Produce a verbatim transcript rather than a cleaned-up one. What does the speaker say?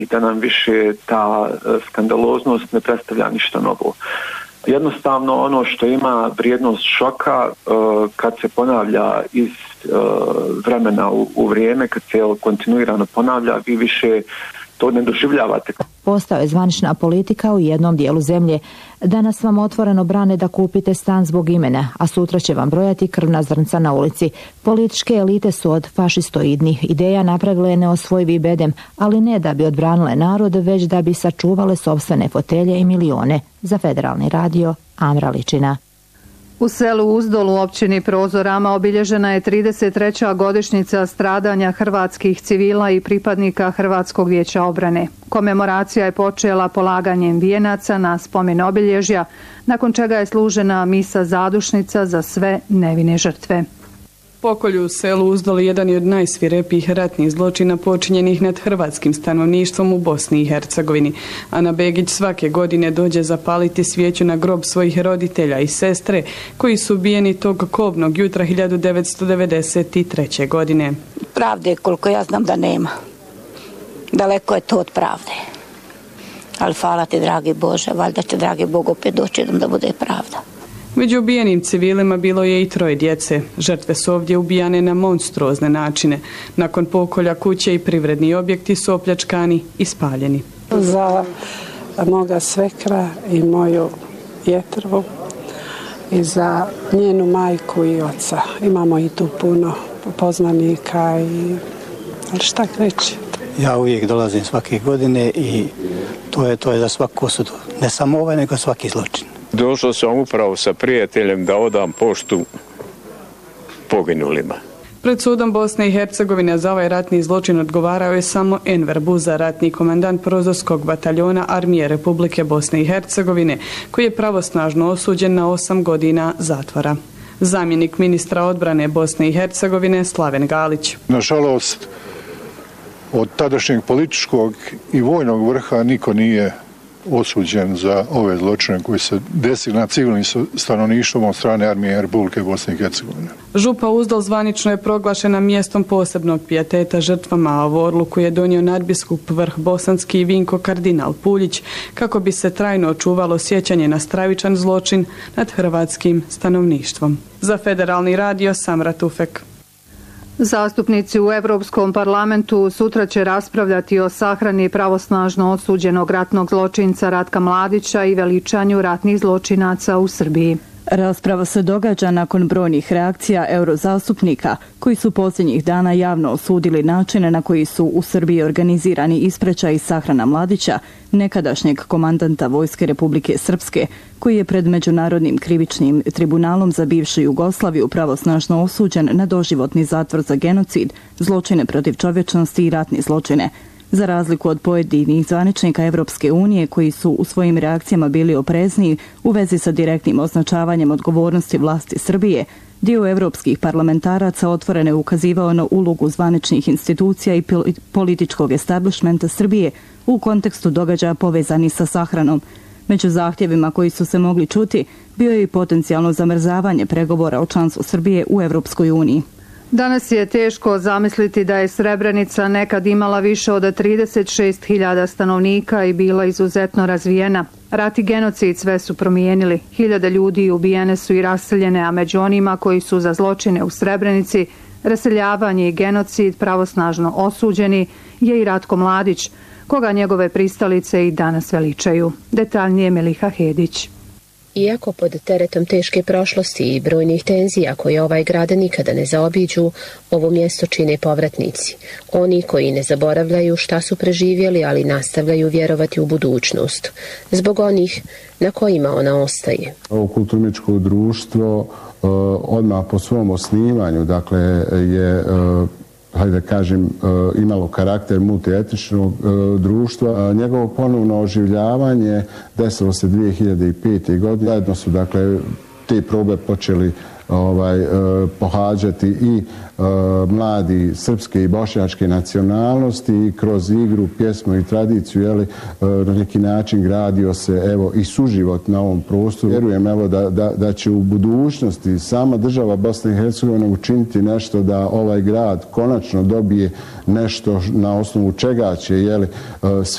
i da nam više ta skandaloznost ne predstavlja ništa novo. Jednostavno ono što ima vrijednost šoka kad se ponavlja iz vremena u vrijeme, kad se kontinuirano ponavlja, vi više to ne doživljavate. Postao je zvanična politika u jednom dijelu zemlje. Danas vam otvoreno brane da kupite stan zbog imena, a sutra će vam brojati krvna zrnca na ulici. Političke elite su od fašistoidnih ideja napravile neosvojivi bedem, ali ne da bi odbranile narod, već da bi sačuvale sopstvene fotelje i milione. Za Federalni radio, Amra Ličina. U selu Uzdol u općini Prozorama obilježena je trideset treća godišnjica stradanja hrvatskih civila i pripadnika Hrvatskog vijeća obrane. Komemoracija je počela polaganjem vijenaca na spomen obilježja, nakon čega je služena misa zadušnica za sve nevine žrtve. Pokolj u selu Uzdol jedan je od najsvirepijih ratnih zločina počinjenih nad hrvatskim stanovništvom u Bosni i Hercegovini. Ana Begić svake godine dođe zapaliti svijeću na grob svojih roditelja i sestre koji su ubijeni tog kobnog jutra hiljadu devetsto devedeset treće. godine. Pravde koliko ja znam da nema. Daleko je to od pravde. Ali hvala ti, dragi Bože, valjda će dragi Bog opet doći da bude pravda. Među ubijenim civilima bilo je i troje djece. Žrtve su ovdje ubijane na monstruozne načine. Nakon pokolja kuće i privredni objekti su opljačkani i spaljeni. Za moga svekra i moju jetrvu i za njenu majku i oca. Imamo i tu puno poznanika i ali šta reći? Ja uvijek dolazim svake godine i to je, to je za svaku osudu. Ne samo ovaj, nego svaki zločin. Došao sam upravo sa prijateljem da odam poštu poginulima. Pred sudom Bosne i Hercegovine za ovaj ratni zločin odgovarao je samo Enver Buza, ratni komandant Prozorskog bataljona Armije Republike Bosne i Hercegovine, koji je pravosnažno osuđen na osam godina zatvora. Zamjenik ministra odbrane Bosne i Hercegovine Slaven Galić. Nažalost, od tadašnjeg političkog i vojnog vrha niko nije osuđen za ove zločine koji se desili na civilnim stanovništvom od strane Armije Republike Bosne i Hercegovine. Župa Uzdol zvanično je proglašena mjestom posebnog pijeteta žrtvama, a ovu odluku je donio nadbiskup Vrh Bosanski i Vinko kardinal Puljić kako bi se trajno očuvalo sjećanje na stravičan zločin nad hrvatskim stanovništvom. Za Federalni radio, Samra Tufek. Zastupnici u Europskom parlamentu sutra će raspravljati o sahrani pravosnažno osuđenog ratnog zločinca Ratka Mladića i veličanju ratnih zločinaca u Srbiji. Rasprava se događa nakon brojnih reakcija eurozastupnika koji su posljednjih dana javno osudili načine na koji su u Srbiji organizirani ispraćaj i sahrana Mladića, nekadašnjeg komandanta Vojske Republike Srpske, koji je pred Međunarodnim krivičnim tribunalom za bivšu Jugoslaviju pravosnažno osuđen na doživotni zatvor za genocid, zločine protiv čovječnosti i ratne zločine. Za razliku od pojedinih zvaničnika Evropske unije koji su u svojim reakcijama bili oprezniji u vezi sa direktnim označavanjem odgovornosti vlasti Srbije, dio evropskih parlamentaraca otvoreno je ukazivao na ulogu zvaničnih institucija i političkog establishmenta Srbije u kontekstu događaja povezani sa sahranom. Među zahtjevima koji su se mogli čuti bio je i potencijalno zamrzavanje pregovora o članstvu Srbije u Evropskoj uniji. Danas je teško zamisliti da je Srebrenica nekad imala više od trideset šest hiljada stanovnika i bila izuzetno razvijena. Rat i genocid sve su promijenili. Hiljade ljudi ubijene su i raseljene, a među onima koji su za zločine u Srebrenici, raseljavanje i genocid pravosnažno osuđeni je i Ratko Mladić, koga njegove pristalice i danas veličaju. Detaljnije Meliha Hedić. Iako pod teretom teške prošlosti i brojnih tenzija koje ovaj grad nikada ne zaobiđu, ovo mjesto čine povratnici. Oni koji ne zaboravljaju šta su preživjeli, ali nastavljaju vjerovati u budućnost. Zbog onih na kojima ona ostaje. Ovo kulturničko društvo uh, odmah po svom osnivanju, dakle, je uh, hajde da kažem, imalo karakter multietničnog društva. Njegovo ponovno oživljavanje desilo se dvije hiljade pete. godine. Zajedno su, dakle, te probe počeli ovaj, pohađati i mladi srpske i bošnjačke nacionalnosti i kroz igru, pjesmu i tradiciju, jeli, na neki način gradio se evo i suživot na ovom prostoru. Vjerujem evo da, da, da će u budućnosti sama država Bosne i Hercegovine učiniti nešto da ovaj grad konačno dobije nešto na osnovu čega će, jeli,